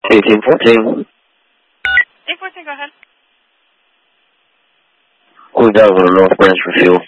1814. 814, go ahead. Who's that over the North Branch for fuel?